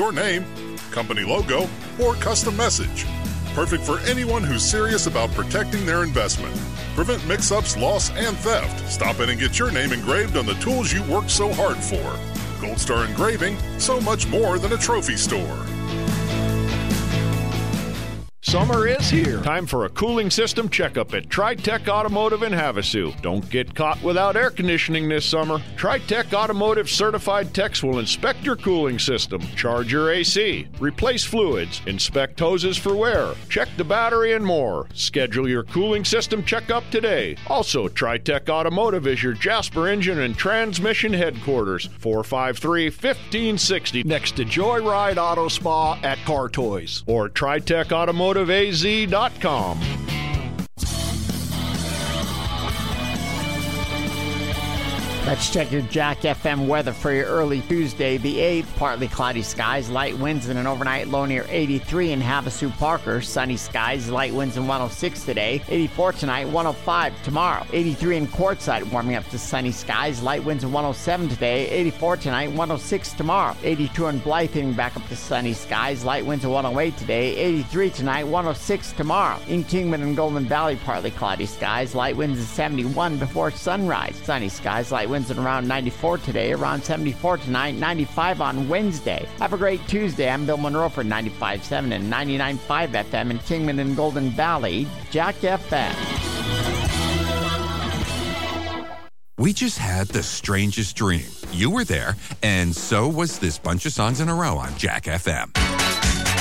your name, company logo, or custom message. Perfect for anyone who's serious about protecting their investment. Prevent mix-ups, loss, and theft. Stop in and get your name engraved on the tools you worked so hard for. Gold Star Engraving, so much more than a trophy store. Summer is here. Time for a cooling system checkup at TriTech Automotive in Havasu. Don't get caught without air conditioning this summer. TriTech Automotive certified techs will inspect your cooling system, charge your AC, replace fluids, inspect hoses for wear, check the battery, and more. Schedule your cooling system checkup today. Also, TriTech Automotive is your Jasper engine and transmission headquarters, 453-1560, next to Joyride Auto Spa at Car Toys, or TriTech Automotive AZ.com. Let's check your Jack FM weather for your early Tuesday, the 8th. Partly cloudy skies, light winds, and an overnight low near 83 in Havasu Parker. Sunny skies, light winds, and 106 today. 84 tonight, 105 tomorrow. 83 in Quartzsite, warming up to sunny skies, light winds, and 107 today. 84 tonight, 106 tomorrow. 82 in Blythe, hitting back up to sunny skies, light winds, and 108 today. 83 tonight, 106 tomorrow. In Kingman and Golden Valley, partly cloudy skies, light winds, and 71 before sunrise. Sunny skies, light winds at around 94 today, around 74 tonight, 95 on Wednesday. Have a great Tuesday. I'm Bill Monroe for 95.7 and 99.5 FM in Kingman and Golden Valley, Jack FM. We just had the strangest dream. You were there, and so was this bunch of songs in a row on Jack FM.